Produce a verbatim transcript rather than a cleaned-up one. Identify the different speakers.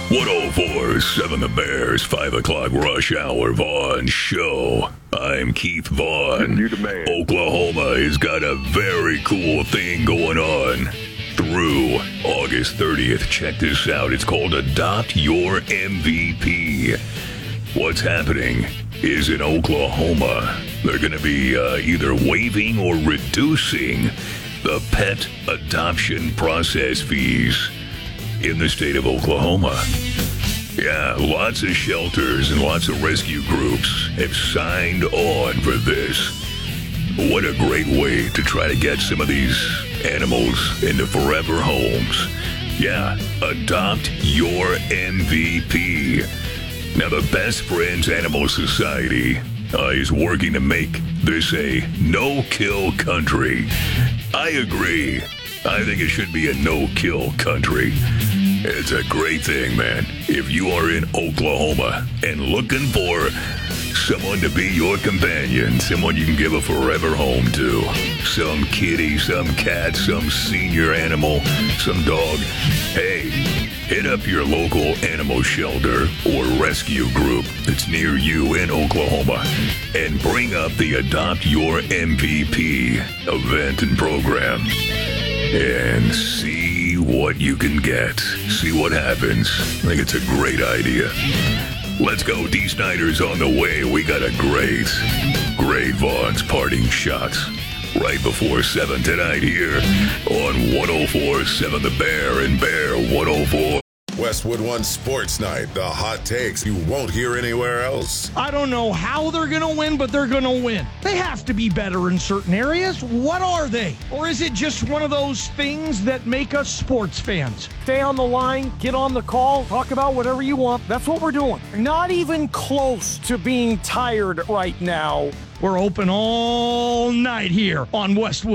Speaker 1: one oh four point seven The Bears, five o'clock rush hour Vaughn show. I'm Keith Vaughn.
Speaker 2: You the man.
Speaker 1: Oklahoma has got a very cool thing going on through August thirtieth. Check this out. It's called Adopt Your M V P. What's happening is in Oklahoma, they're going to be uh, either waiving or reducing the pet adoption process fees in the state of Oklahoma. Yeah, lots of shelters and lots of rescue groups have signed on for this. What a great way to try to get some of these animals into forever homes. Yeah, Adopt Your M V P. Now, the Best Friends Animal Society uh, is working to make this a no-kill country. I agree. I think it should be a no-kill country. It's a great thing, man. If you are in Oklahoma and looking for someone to be your companion, someone you can give a forever home to, some kitty, some cat, some senior animal, some dog, hey, hit up your local animal shelter or rescue group that's near you in Oklahoma and bring up the Adopt Your M V P event and program and see what you can get. See what happens. I think it's a great idea. Let's go. D. Snyder's on the way. We got a great, great Vaughn's parting shots right before seven tonight here on one oh four point seven The Bear and Bear one oh four.
Speaker 3: Westwood One Sports Night, the hot takes you won't hear anywhere else.
Speaker 4: I don't know how they're going to win, but they're going to win. They have to be better in certain areas. What are they? Or is it just one of those things that make us sports fans?
Speaker 5: Stay on the line, get on the call, talk about whatever you want. That's what we're doing. Not even close to being tired right now.
Speaker 4: We're open all night here on Westwood.